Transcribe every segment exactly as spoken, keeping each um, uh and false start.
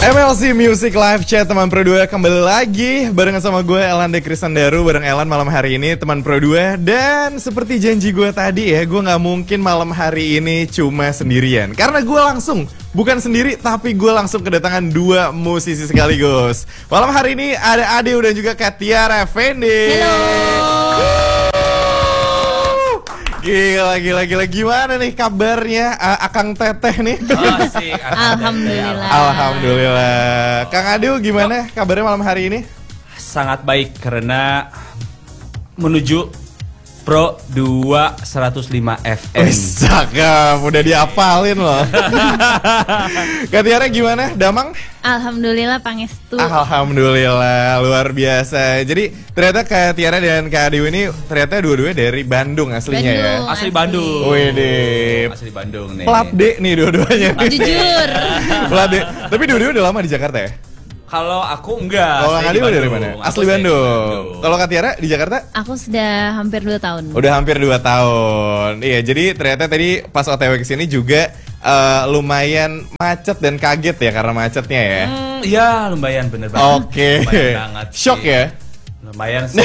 M L C Music Live Chat teman Pro dua kembali lagi barengan sama gue Elan De Kristandaru. Bareng Elan malam hari ini teman Pro dua. Dan seperti janji gue tadi ya, gue gak mungkin malam hari ini cuma sendirian. Karena gue langsung, bukan sendiri tapi gue langsung kedatangan dua musisi sekaligus. Malam hari ini ada Adeu dan juga Katiara Effendi. Halo. Gila, gila, gila. Gimana nih kabarnya uh, Akang Teteh nih? Oh, sih, alhamdulillah. Alhamdulillah. Kang Adeu gimana kabarnya malam hari ini? Sangat baik karena menuju Pro dua seratus lima F M. Wih, cakep, udah diapalin loh. Kak Tiara gimana? Damang? Alhamdulillah pangestu. Alhamdulillah, luar biasa. Jadi ternyata Kak Tiara dan Kak Adeu ini ternyata dua-duanya dari Bandung aslinya Bandung, ya. Asli Bandung. Wih deh. Asli Bandung nih. Plat D nih dua-duanya. Jujur. Plat D. Tapi dua-duanya udah lama di Jakarta ya? Kalau aku enggak. Kalau Kak Adeu dari mana? Asli Bandung. Kalau Kak Tiara di Jakarta? Aku sudah hampir dua tahun. Udah hampir dua tahun. Iya, jadi ternyata tadi pas O T W kesini juga uh, lumayan macet dan kaget ya karena macetnya ya. Hmm, iya, lumayan bener banget. Oke. Lumayan banget. Shock sih. ya? Lumayan sih.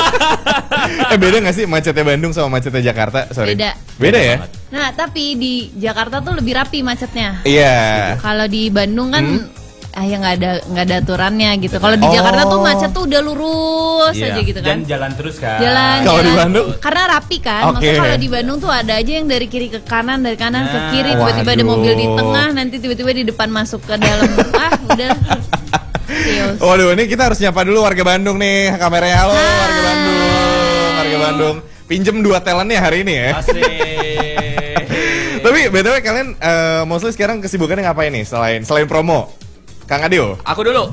eh beda gak sih macetnya Bandung sama macetnya Jakarta? Sorry. Beda. Beda ya? Nah, tapi di Jakarta tuh lebih rapi macetnya. Iya. Kalau di Bandung kan Hmm? ah ya nggak ada nggak ada aturannya gitu. Kalau di Oh. Jakarta tuh macet tuh udah lurus Iya. aja gitu kan. Dan jalan terus kan. Jalan. Kalau di jalan. Bandung? Karena rapi kan. Oke. Maksudnya kalau di Bandung tuh ada aja yang dari kiri ke kanan, dari kanan ke Nah. kiri, tiba-tiba ada Waduh. mobil di tengah, nanti tiba-tiba di depan masuk ke dalam. ah, udah. Chaos. Waduh, ini kita harus nyapa dulu warga Bandung nih. Kameranya halo Hai. warga Bandung. Warga Bandung. Pinjem dua talentnya hari ini ya. Asik. Tapi B T W kalian uh, mostly sekarang kesibukannya ngapain nih selain selain promo? Kang Adeu? Aku dulu.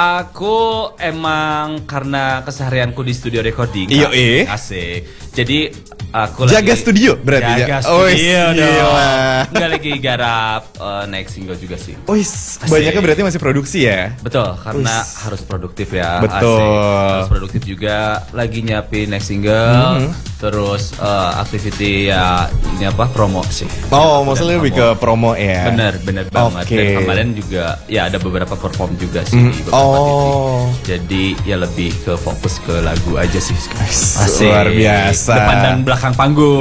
Aku emang karena keseharianku di studio recording. Iyo, eh. Asik. Jadi aku Jaga lagi studio berarti ya? Jaga Oh, studio dong. gila. Enggak lagi garap uh, next single juga sih. Wis, banyaknya berarti masih produksi ya? Betul, karena Wis. harus produktif ya. Betul. Asik. Harus produktif juga. Lagi nyiapin next single. Mhm. Terus uh, activity ya ini apa promo sih. Oh, Dan maksudnya lebih ke promo. promo ya? Bener, bener banget. Oke. Dan kemarin juga ya ada beberapa perform juga sih Mm, di beberapa oh. titik. Jadi ya lebih ke fokus ke lagu aja sih. Asik. Luar biasa. Depan dan belakang panggung.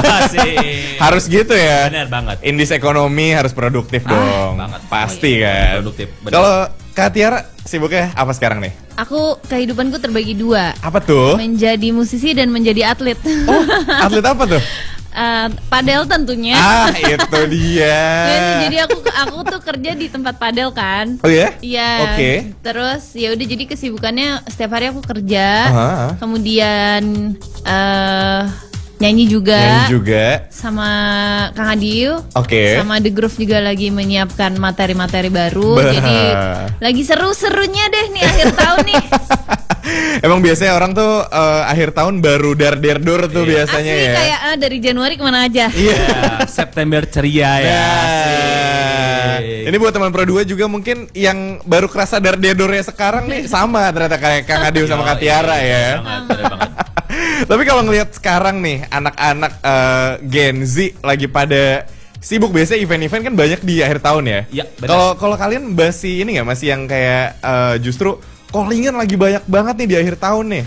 Asik. Harus gitu ya? Bener banget. Indis ekonomi harus produktif Ah, dong. banget. Pasti Oh, iya. kan. Produktif, bener. Kalau Kak Tiara sibuknya apa sekarang nih? Aku kehidupanku terbagi dua. Apa tuh? Menjadi musisi dan menjadi atlet. Oh, atlet apa tuh? Eh, padel tentunya. Ah, itu dia. Dan jadi aku aku tuh kerja di tempat padel kan. Oh ya? Iya. Oke. Terus ya udah jadi kesibukannya setiap hari aku kerja. Aha. Kemudian eh nyanyi juga. Nyanyi juga. Sama Kang Adeu. Oke. Sama The Groove juga lagi menyiapkan materi-materi baru. Bah. Jadi lagi seru-serunya deh nih akhir tahun nih. Emang biasanya orang tuh eh, akhir tahun baru dar-der-dor tuh biasanya Asli ya. kayak eh, dari Januari kemana aja. Iya. Ya, September ceria ya. Nah, Asik. ini buat teman Pro dua juga mungkin yang baru kerasa dar-der-dornya sekarang nih sama ternyata kayak Kang Adeu sama Kak Tiara ya. Banget, bener banget. Tapi kalau ngelihat sekarang nih anak-anak eh, Gen Z lagi pada sibuk, biasanya event-event kan banyak di akhir tahun ya. Iya, benar. Kalau kalau kalian masih ini nggak, masih yang kayak eh, justru callingan lagi banyak banget nih di akhir tahun nih.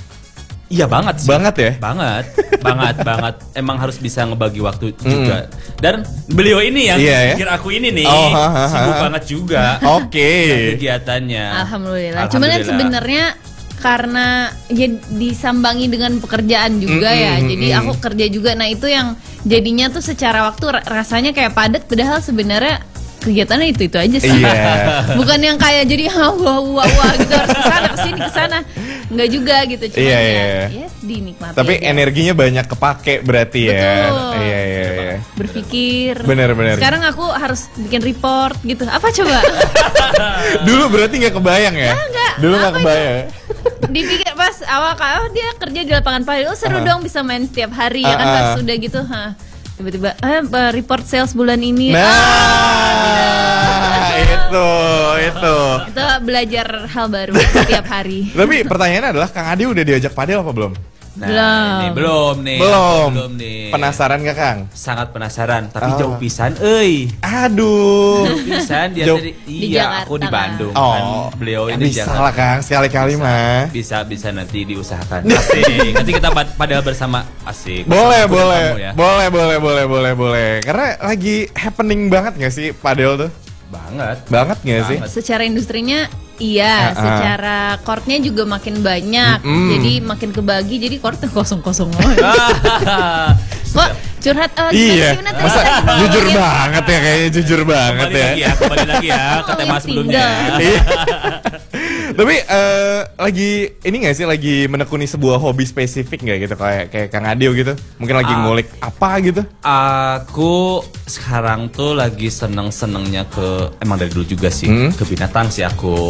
Iya banget sih. Banget ya? Banget, banget, banget. Emang harus bisa ngebagi waktu juga. Dan beliau ini yang Iya, ya? pikir aku ini nih Oh, ha, ha, sibuk ha. banget juga. Oke. Kegiatannya. Alhamdulillah. Cuman kan Alhamdulillah. sebenarnya karena ya disambangi dengan pekerjaan juga Mm, ya. mm, Jadi mm. aku kerja juga. Nah, itu yang jadinya tuh secara waktu ra- rasanya kayak padat padahal sebenarnya kegiatannya itu itu aja sih. Iya. Bukan yang kayak jadi wah wah wah, wah gitu harus kesana kesini kesana. Enggak juga gitu. Cuma Iya, ya, iya. yes, dinikmati. Tapi aja. energinya banyak kepake berarti ya. Betul. Iya iya iya. Berpikir. Bener, bener. Sekarang aku harus bikin report gitu. Apa coba? Dulu berarti nggak kebayang ya? Enggak. Dulu nggak Apa kebayang. Dipikir pas awal kalau oh, dia kerja di lapangan padel, oh seru Aha. dong bisa main setiap hari ya kan. Ah, ah. Pas sudah gitu, ha. Tiba-tiba eh report sales bulan ini. Nah, Ah, itu itu. itu belajar hal baru setiap hari. Tapi pertanyaannya adalah Kang Adi udah diajak padel apa belum? Nah, Belum. ini belum nih. Belum. Belum nih. Penasaran gak Kang? Sangat penasaran, tapi Oh. jauh pisan euy. Aduh. Jauh pisan dia Jauh. tadi. Di Iya, aku di Jakarta, Bandung Oh, kan. Beliau ya ini bisa Jakarta. lah Kang, sekali-kali mah. Bisa bisa nanti diusahakan. Asik. Nanti kita pad- padahal bersama asik. Boleh, Bersama boleh, kamu ya. boleh, boleh, boleh, boleh, boleh. Karena lagi happening banget gak sih padel tuh? Banget. Banget gak sih? Banget. Secara industrinya iya, Ah, ah. secara courtnya juga makin banyak. Mm-mm. Jadi makin kebagi, jadi courtnya kosong-kosong. Ah. Kok curhat oh, Iya, gimana, masa gimana, gimana? jujur banget ya, kayaknya jujur banget Kembali ya. lagi ya, kembali lagi ya ke Oh, tema yang sebelumnya. single. Iya. Tapi eh, lagi ini gak sih lagi menekuni sebuah hobi spesifik nggak gitu kayak kayak Kang Adio gitu? Mungkin lagi Ah. ngulik apa gitu? Aku sekarang tuh lagi seneng-senengnya ke emang dari dulu juga sih Hmm? ke binatang sih aku.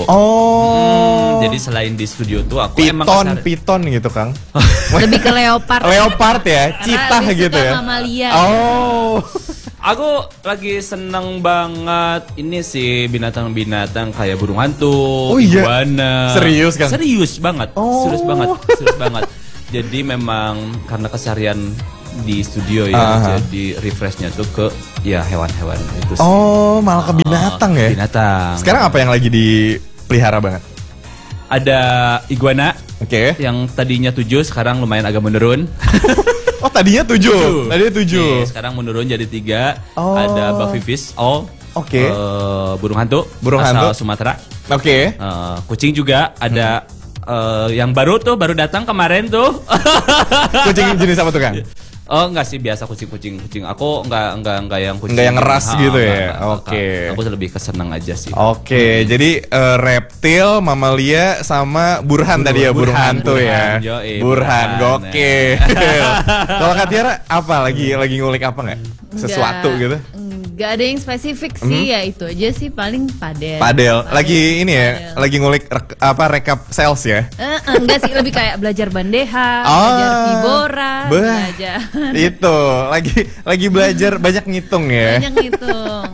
Oh. Hmm, jadi selain di studio tuh aku emang piton, kesar- piton gitu Kang. Lebih ke leopard. Leopard ya, Karena citah lebih gitu suka ya. mamalia. Oh. Aku lagi seneng banget ini sih binatang-binatang kayak burung hantu, Oh iya? iguana. Serius, Kang? Serius banget, Oh. serius banget, serius banget. Jadi memang karena keseharian di studio ya, Aha. jadi refreshnya tuh ke ya hewan-hewan itu sih. Oh, malah ke binatang ya. Binatang. Sekarang apa yang lagi dipelihara banget? Ada iguana Oke. yang tadinya tujuh sekarang lumayan agak menurun. Oh, tadinya tujuh. Tadinya tujuh. Nih, sekarang menurun jadi tiga. Oh. Ada buffyfish, all. Oke. Eh, burung hantu, Burung asal hantu. Sumatera. Oke. Eh, kucing juga ada. eh, yang baru tuh baru datang kemarin tuh. Kucing jenis apa tuh Kang? Oh enggak sih, biasa kucing-kucing kucing. Aku enggak enggak enggak yang kucing. Enggak yang ngeras Ah, gitu enggak, ya? enggak, enggak. Oke. Aku lebih kesenang aja sih. Oke, jadi eh, reptil, mamalia, sama burhan Burhan, tadi ya, burung burhan, hantu burhan, ya. yoi, burhan, burhan, gokil. Kalau Kak Tiara apa lagi lagi ngulik apa nggak? Sesuatu Nggak- gitu? Nggak ada yang spesifik sih, ya itu aja sih paling padel. Padel. Lagi ini ya, Padel. lagi ngulik rek- apa rekap sales ya. Eh, eh, enggak sih, lebih kayak belajar bandeha, Ah, belajar vibora, bah. belajar Itu, lagi lagi belajar banyak ngitung ya. banyak ngitung.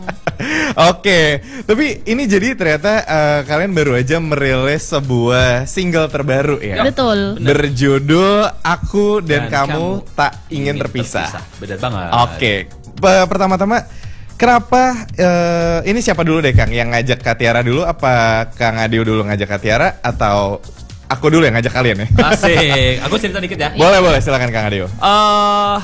Oke, tapi ini jadi ternyata eh, kalian baru aja merilis sebuah single terbaru ya. Betul. Bener. Berjudul Aku dan, Dan Kamu, Kamu Tak Ingin, Terpisah. Bener banget. Oke, Pe- pertama-tama kenapa eh, ini siapa dulu deh Kang yang ngajak Kak Tiara dulu? Apa Kang Adio dulu ngajak Kak Tiara atau aku dulu yang ngajak kalian ya? Asik. Aku cerita dikit ya. Boleh boleh silakan Kang Adio. Eh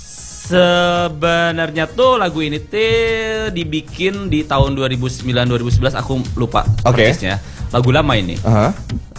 sebenarnya tuh lagu ini tuh dibikin di tahun dua ribu sembilan dua ribu sebelas, aku lupa Oke. persisnya. Lagu lama ini. Aha.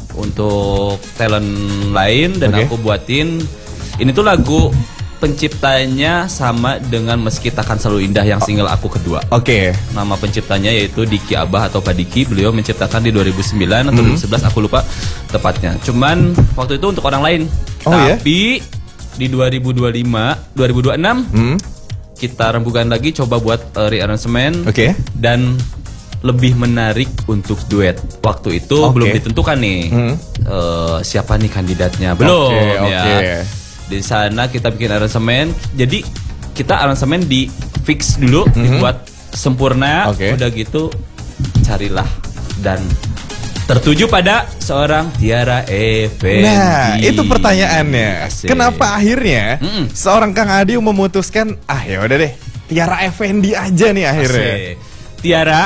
Untuk talent lain dan Oke. aku buatin ini tuh lagu penciptanya sama dengan Meski Takkan Selalu Indah yang single aku kedua. Oke. Nama penciptanya yaitu Diki Abah atau Pak Diki. Beliau menciptakan di dua ribu sembilan atau Hmm. dua ribu sebelas, aku lupa tepatnya. Cuman waktu itu untuk orang lain. Oh, ya? Tapi di dua ribu dua puluh lima, dua ribu dua puluh enam Hmm. kita rembukan lagi coba buat uh, rearrangement Oke. dan lebih menarik untuk duet. Waktu itu Oke. belum ditentukan nih Hmm. uh, siapa nih kandidatnya. Belum Oke, ya. oke. Di sana kita bikin aransemen. Jadi kita aransemen di fix dulu, Mhm. dibuat sempurna. Oke. Udah gitu carilah dan tertuju pada seorang Tiara Effendi. Nah, itu pertanyaannya. Asik. Kenapa akhirnya Mm-mm. seorang Kang Adio memutuskan ah ya udah deh, Tiara Effendi aja nih akhirnya. Asik. Tiara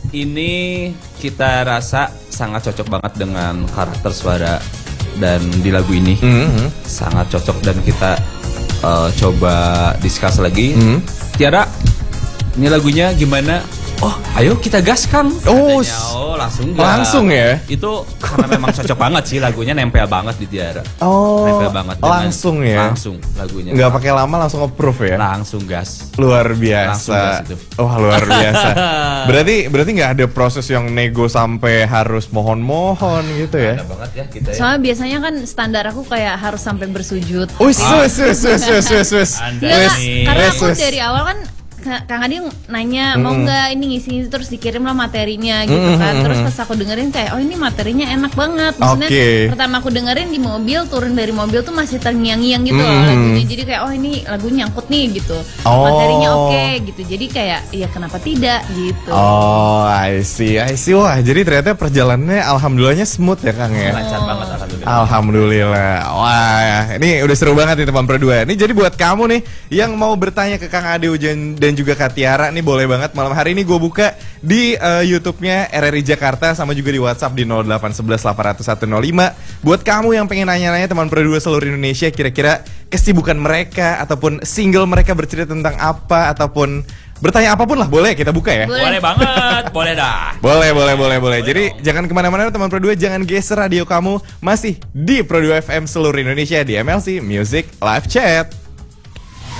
ini kita rasa sangat cocok banget dengan karakter suara dan di lagu ini Mhm. sangat cocok dan kita uh, coba discuss lagi. Mhm. Tiara, ini lagunya gimana? Oh, ayo kita gas Kang. Oh, Katanya. oh langsung gas. langsung ya? Itu karena memang cocok banget sih lagunya, nempel banget di Tiara. Oh, Nempel banget. dengan- langsung ya? Langsung lagunya. Nggak pakai lama langsung approve ya? Langsung gas. Luar Langsung gas biasa. itu. Wah, luar biasa. berarti berarti nggak ada proses yang nego sampai harus mohon-mohon gitu ya? Ada banget ya kita ya. Soalnya biasanya kan standar aku kayak harus sampai bersujud. Wis, wis, wis, wis, wis, wis, wis. Anda Iya, Wis, Kak, nih. karena wis, aku wis. dari awal kan Ka- Kang Adi nanya mau Mm-mm. nggak ini ngisi terus dikirim lah materinya gitu Mm-mm, kan. Terus mm-mm. pas aku dengerin kayak oh ini materinya enak banget. Maksudnya Oke. pertama aku dengerin di mobil, turun dari mobil tuh masih terngiang-ngiang gitu loh Mm-mm. lagunya. Jadi kayak oh ini lagu nyangkut nih gitu. Oh. Materinya oke gitu. Jadi kayak ya kenapa tidak gitu. Oh, I see, I see. Wah, jadi ternyata perjalanannya alhamdulillahnya smooth ya Kang ya? Lancar banget. Alhamdulillah. Alhamdulillah. Wah, ini udah seru banget nih teman Pro dua. Ini jadi buat kamu nih yang mau bertanya ke Kang Ade Ujan dan juga Kak Tiara nih boleh banget. Malam hari ini gue buka di uh, YouTube-nya R R I Jakarta sama juga di WhatsApp di nol delapan satu satu delapan nol satu nol lima. Buat kamu yang pengen nanya-nanya teman Pro dua seluruh Indonesia, kira-kira kesibukan mereka ataupun single mereka bercerita tentang apa ataupun bertanya apapun lah, boleh kita buka ya. Boleh banget, boleh dah. Boleh, boleh, boleh, boleh. Jadi dong. jangan kemana-mana teman Pro dua, jangan geser radio kamu, masih di Pro dua F M seluruh Indonesia di M L C Music Live Chat.